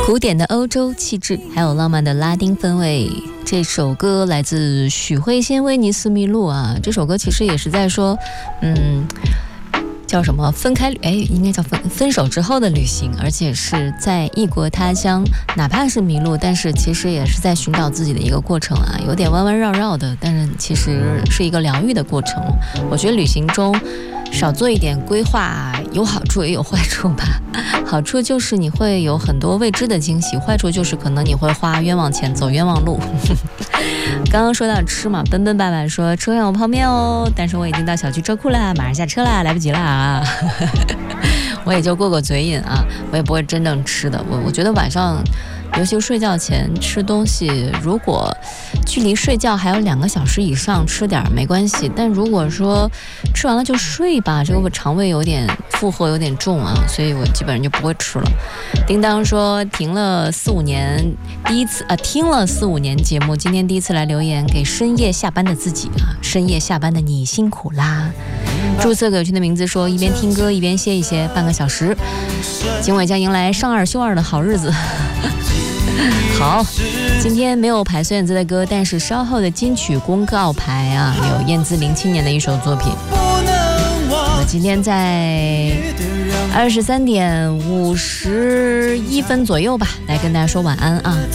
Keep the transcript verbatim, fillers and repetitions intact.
古典的欧洲气质，还有浪漫的拉丁氛围。这首歌来自许慧仙《威尼斯迷路》啊，这首歌其实也是在说，嗯，叫什么分开，哎，应该叫分分手之后的旅行，而且是在异国他乡，哪怕是迷路，但是其实也是在寻找自己的一个过程啊，有点弯弯绕绕的，但是其实是一个疗愈的过程。我觉得旅行中少做一点规划，有好处也有坏处吧。好处就是你会有很多未知的惊喜，坏处就是可能你会花冤枉钱走冤枉路。刚刚说到吃嘛，奔奔爸爸说车上有泡面哦，但是我已经到小区车库啦，马上下车啦，来不及啦啊！我也就过过嘴瘾啊，我也不会真正吃的。我我觉得晚上，尤其睡觉前吃东西，如果距离睡觉还有两个小时以上，吃点没关系。但如果说吃完了就睡吧，这个我肠胃有点负荷有点重啊，所以我基本上就不会吃了。叮当说停了四五年，第一次啊听了四五年节目，今天第一次来留言给深夜下班的自己啊，深夜下班的你辛苦啦。注册给我群的名字说一边听歌一边歇一歇，半个小时，今晚将迎来上二休二的好日子。好，今天没有排孙燕姿的歌，但是稍后的金曲公告牌啊，有燕姿零七年的一首作品。我今天在二十三点五十一分左右吧，来跟大家说晚安啊。